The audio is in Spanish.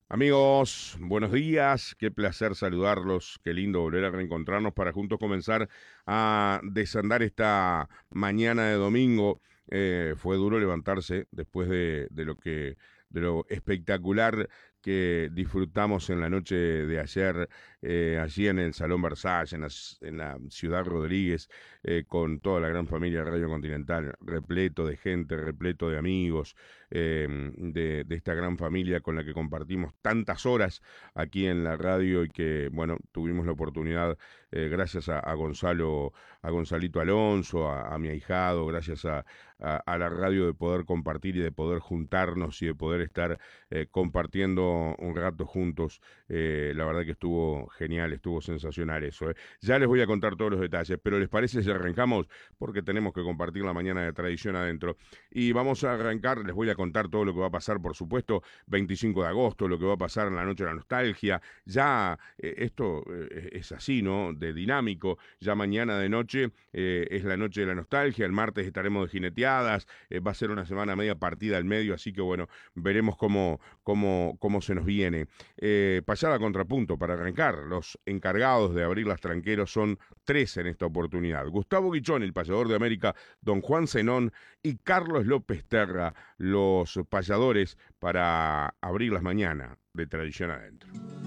Amigos, buenos días, qué placer saludarlos, qué lindo volver a reencontrarnos para juntos comenzar a desandar esta mañana de domingo. Fue duro levantarse después de lo espectacular que disfrutamos en la noche de ayer, allí en el Salón Versalles, en la Ciudad Rodríguez, con toda la gran familia de Radio Continental, repleto de gente, repleto de amigos, de esta gran familia con la que compartimos tantas horas aquí en la radio y que, bueno, tuvimos la oportunidad, gracias a Gonzalo, a Gonzalito Alonso, a mi ahijado, gracias a la radio de poder compartir y de poder juntarnos y de poder estar compartiendo un rato juntos. La verdad que estuvo genial, estuvo sensacional eso. Ya les voy a contar todos los detalles, pero ¿les parece si arrancamos? Porque tenemos que compartir la mañana de tradición adentro. Y vamos a arrancar, les voy a contar todo lo que va a pasar, por supuesto, 25 de agosto, lo que va a pasar en la noche de la nostalgia. Ya esto es así, ¿no? De dinámico. Ya mañana de noche es la noche de la nostalgia, el martes estaremos de jineteadas, va a ser una semana media partida al medio, así que bueno, veremos cómo se nos viene. Payada contrapunto para arrancar. Los encargados de abrir las tranqueros son tres en esta oportunidad. Gustavo Guichón, el payador de América, don Juan Zenón y Carlos López Terra, los payadores para abrir las mañanas de Tradición Adentro.